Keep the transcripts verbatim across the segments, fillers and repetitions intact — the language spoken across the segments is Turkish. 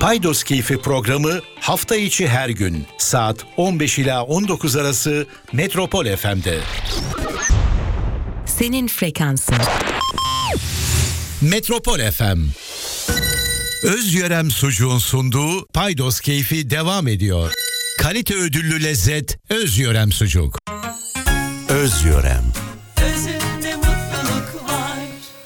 Paydos Keyfi programı hafta içi her gün saat on beş ila on dokuz arası Metropol F M'de. Senin frekansın. Metropol F M. Özyörem Sucuğun sunduğu Paydos Keyfi devam ediyor. Kalite ödüllü lezzet Özyörem Sucuk. Özyörem. Özünde mutluluk var.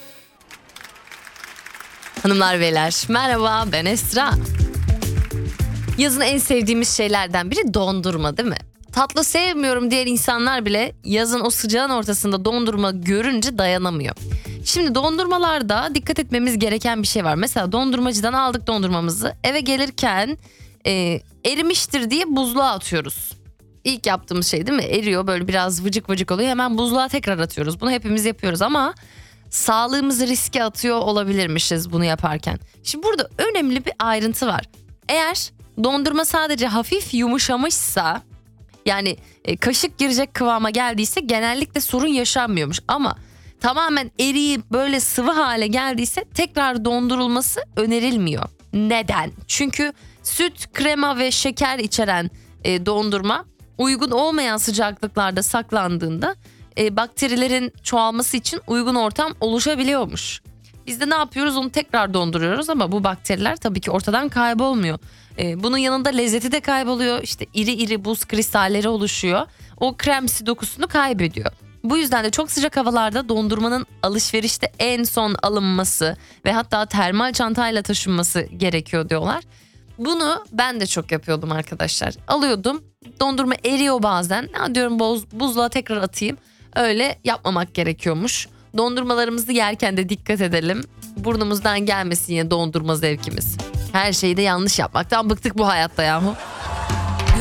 Hanımlar beyler merhaba, ben Esra. Yazın en sevdiğimiz şeylerden biri dondurma, değil mi? Tatlı sevmiyorum diğer insanlar bile yazın o sıcağın ortasında dondurma görünce dayanamıyor. Şimdi dondurmalarda dikkat etmemiz gereken bir şey var. Mesela dondurmacıdan aldık dondurmamızı, eve gelirken e, erimiştir diye buzluğa atıyoruz. İlk yaptığımız şey değil mi? Eriyor, böyle biraz vıcık vıcık oluyor, hemen buzluğa tekrar atıyoruz. Bunu hepimiz yapıyoruz ama sağlığımızı riske atıyor olabilirmişiz bunu yaparken. Şimdi burada önemli bir ayrıntı var. Eğer dondurma sadece hafif yumuşamışsa, yani e, kaşık girecek kıvama geldiyse genellikle sorun yaşanmıyormuş. Ama tamamen eriyip böyle sıvı hale geldiyse tekrar dondurulması önerilmiyor. Neden? Çünkü süt, krema ve şeker içeren e, dondurma uygun olmayan sıcaklıklarda saklandığında e, bakterilerin çoğalması için uygun ortam oluşabiliyormuş. Biz de ne yapıyoruz? Onu tekrar donduruyoruz ama bu bakteriler tabii ki ortadan kaybolmuyor. Ee, bunun yanında lezzeti de kayboluyor. İşte iri iri buz kristalleri oluşuyor. O kremsi dokusunu kaybediyor. Bu yüzden de çok sıcak havalarda dondurmanın alışverişte en son alınması ve hatta termal çantayla taşınması gerekiyor diyorlar. Bunu ben de çok yapıyordum arkadaşlar. Alıyordum, dondurma eriyor bazen. Ya diyorum buz, buzluğa tekrar atayım. Öyle yapmamak gerekiyormuş. Dondurmalarımızı yerken de dikkat edelim. Burnumuzdan gelmesin yine dondurma zevkimiz. Her şeyi de yanlış yapmaktan bıktık bu hayatta yahu.